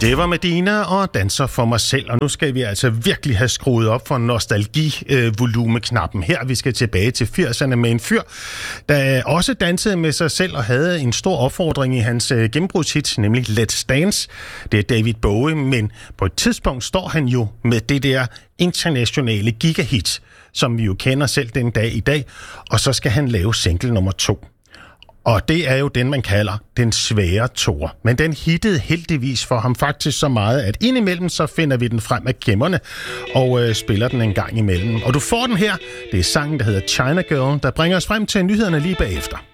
Det var Medina og Danser for mig selv, og nu skal vi altså virkelig have skruet op for nostalgi-volumeknappen her. Vi skal tilbage til 80'erne med en fyr, der også dansede med sig selv og havde en stor opfordring i hans gennembrudshit, nemlig Let's Dance. Det er David Bowie, men på et tidspunkt står han jo med det der internationale gigahit, som vi jo kender selv den dag i dag, og så skal han lave single nummer 2. Og det er jo den, man kalder den svære toer. Men den hittede heldigvis for ham faktisk så meget, at indimellem så finder vi den frem af gemmerne og spiller den en gang imellem. Og du får den her. Det er sangen, der hedder China Girl, der bringer os frem til nyhederne lige bagefter.